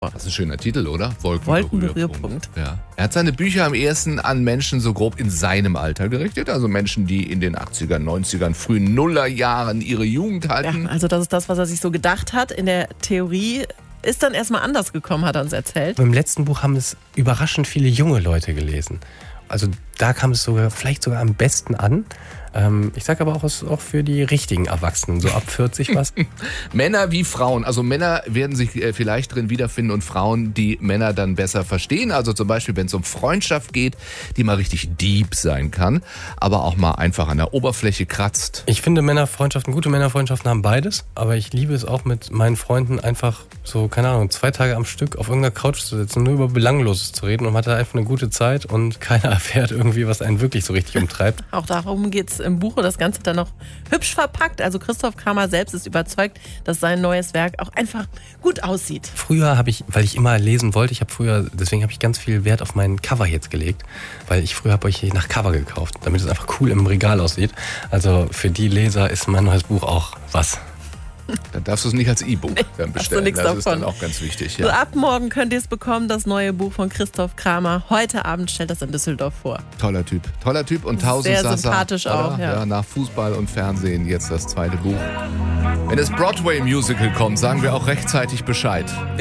Das ist ein schöner Titel, oder? Wolkenberührpunkt. Ja. Er hat seine Bücher am ehesten an Menschen so grob in seinem Alter gerichtet. Also Menschen, die in den 80ern, 90ern, frühen Nullerjahren ihre Jugend hatten. Ja, also das ist das, was er sich so gedacht hat. In der Theorie ist dann erstmal anders gekommen, hat er uns erzählt. Beim letzten Buch haben es überraschend viele junge Leute gelesen. Also da kam es vielleicht sogar am besten an. Ich sage aber auch für die richtigen Erwachsenen, so ab 40 was. Männer wie Frauen. Also Männer werden sich vielleicht drin wiederfinden und Frauen, die Männer dann besser verstehen. Also zum Beispiel, wenn es um Freundschaft geht, die mal richtig deep sein kann, aber auch mal einfach an der Oberfläche kratzt. Ich finde gute Männerfreundschaften haben beides, aber ich liebe es auch mit meinen Freunden einfach so, keine Ahnung, 2 Tage am Stück auf irgendeiner Couch zu sitzen und nur über Belangloses zu reden und man hat einfach eine gute Zeit und keiner erfährt irgendwie, was einen wirklich so richtig umtreibt. Auch darum geht's im Buch und das Ganze dann noch hübsch verpackt. Also Christoph Kramer selbst ist überzeugt, dass sein neues Werk auch einfach gut aussieht. Früher weil ich immer lesen wollte, deswegen habe ich ganz viel Wert auf meinen Cover jetzt gelegt, weil ich früher habe euch nach Cover gekauft, damit es einfach cool im Regal aussieht. Also für die Leser ist mein neues Buch auch was. Dann darfst du es nicht als E-Book dann bestellen. Das ist dann auch ganz wichtig. Ja. So, ab morgen könnt ihr es bekommen, das neue Buch von Christoph Kramer. Heute Abend stellt das in Düsseldorf vor. Toller Typ und sehr sympathisch auch. Ja, nach Fußball und Fernsehen jetzt das zweite Buch. Wenn das Broadway-Musical kommt, sagen wir auch rechtzeitig Bescheid.